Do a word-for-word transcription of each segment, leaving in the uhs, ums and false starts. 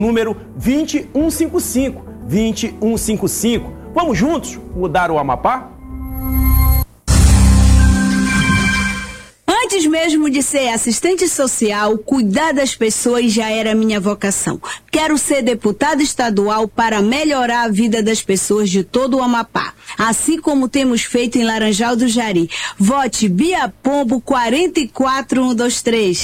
número vinte e um cinquenta e cinco, vinte e um cinquenta e cinco. Vamos juntos mudar o Amapá? Antes mesmo de ser assistente social, cuidar das pessoas já era minha vocação. Quero ser deputada estadual para melhorar a vida das pessoas de todo o Amapá, assim como temos feito em Laranjal do Jari. Vote Bia Pombo quatro quatro um dois três.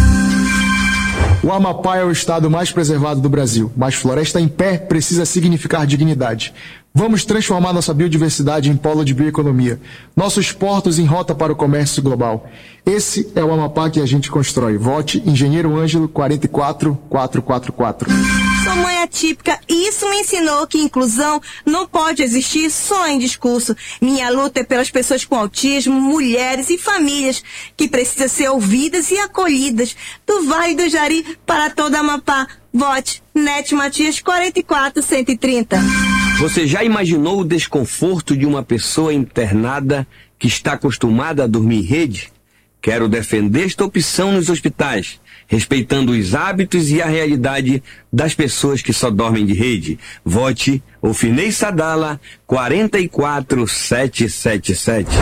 O Amapá é o estado mais preservado do Brasil, mas floresta em pé precisa significar dignidade. Vamos transformar nossa biodiversidade em polo de bioeconomia, nossos portos em rota para o comércio global. Esse é o Amapá que a gente constrói. Vote Engenheiro Ângelo quatro quatro quatro quatro quatro. Sou mãe atípica e isso me ensinou que inclusão não pode existir só em discurso. Minha luta é pelas pessoas com autismo, mulheres e famílias que precisam ser ouvidas e acolhidas. Do Vale do Jari para todo Amapá. Vote Nete Matias quatro quatro um três zero. Você já imaginou o desconforto de uma pessoa internada que está acostumada a dormir em rede? Quero defender esta opção nos hospitais, respeitando os hábitos e a realidade das pessoas que só dormem de rede. Vote Ofinei Sadala quatro quatro sete sete sete.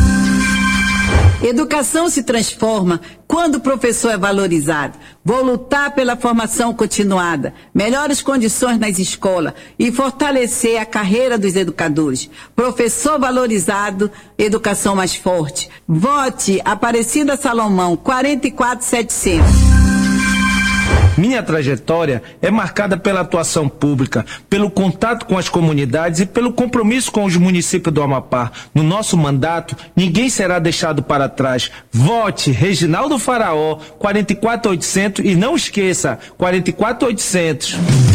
Educação se transforma quando o professor é valorizado. Vou lutar pela formação continuada, melhores condições nas escolas e fortalecer a carreira dos educadores. Professor valorizado, educação mais forte. Vote Aparecida Salomão quatro quatro sete zero. Minha trajetória é marcada pela atuação pública, pelo contato com as comunidades e pelo compromisso com os municípios do Amapá. No nosso mandato, ninguém será deixado para trás. Vote Reginaldo Faraó, quatro quatro oitocentos e não esqueça, quatro quatro oitocentos.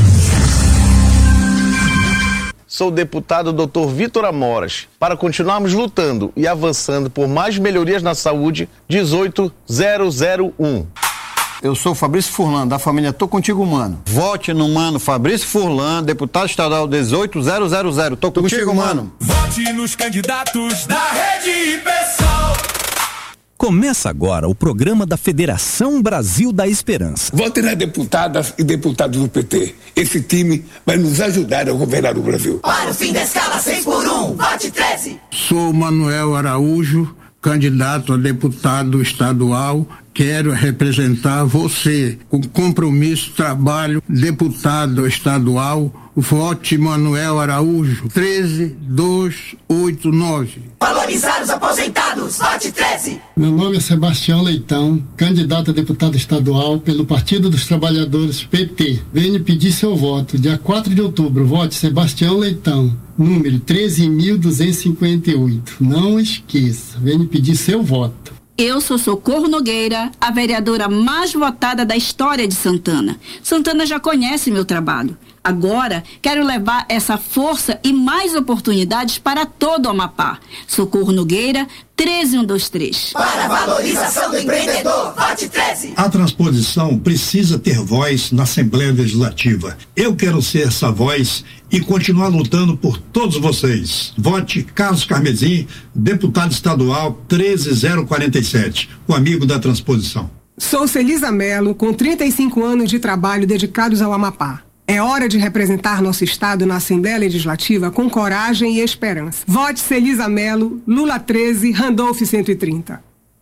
Sou o deputado doutor Vitor Amoras. Para continuarmos lutando e avançando por mais melhorias na saúde, dezoito zero zero um. Eu sou Fabrício Furlan, da família Tô Contigo Mano. Vote no mano Fabrício Furlan, deputado estadual dezoito zero zero zero. Tô, Tô contigo, contigo, mano. Vote nos candidatos da Rede Pessoal. Começa agora o programa da Federação Brasil da Esperança. Vote nas deputadas e deputados do P T. Esse time vai nos ajudar a governar o Brasil. Para o fim da escala seis por um, vote treze. Sou Manuel Araújo, candidato a deputado estadual. Quero representar você com compromisso, trabalho, deputado estadual. Vote Manuel Araújo, treze dois oito nove. Valorizar os aposentados, vote treze. Meu nome é Sebastião Leitão, candidato a deputado estadual pelo Partido dos Trabalhadores P T. Venho pedir seu voto. Dia quatro de outubro, vote Sebastião Leitão, número treze mil duzentos e cinquenta e oito. Não esqueça, venho pedir seu voto. Eu sou Socorro Nogueira, a vereadora mais votada da história de Santana. Santana já conhece meu trabalho. Agora, quero levar essa força e mais oportunidades para todo o Amapá. Socorro Nogueira, treze um dois três. Para a valorização do empreendedor, vote treze. A transposição precisa ter voz na Assembleia Legislativa. Eu quero ser essa voz e continuar lutando por todos vocês. Vote Carlos Carmezim, deputado estadual treze zero quarenta e sete, o amigo da transposição. Sou Celisa Melo, com trinta e cinco anos de trabalho dedicados ao Amapá. É hora de representar nosso estado na Assembleia Legislativa com coragem e esperança. Vote Celisa Melo, Lula treze, Randolph cento e trinta.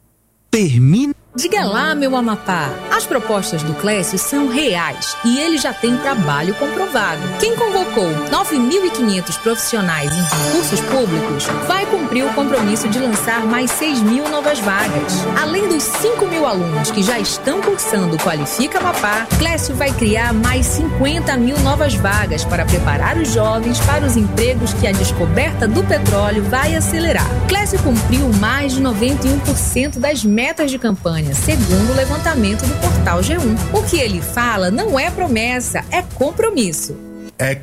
Termina. Diga lá, meu Amapá, as propostas do Clécio são reais e ele já tem trabalho comprovado. Quem convocou nove mil e quinhentos profissionais em concursos públicos vai cumprir o compromisso de lançar mais seis mil novas vagas. Além dos cinco mil alunos que já estão cursando o Qualifica Amapá, Clécio vai criar mais cinquenta mil novas vagas para preparar os jovens para os empregos que a descoberta do petróleo vai acelerar. Clécio cumpriu mais de noventa e um por cento das metas de campanha, segundo o levantamento do portal G um. O que ele fala não é promessa, é compromisso.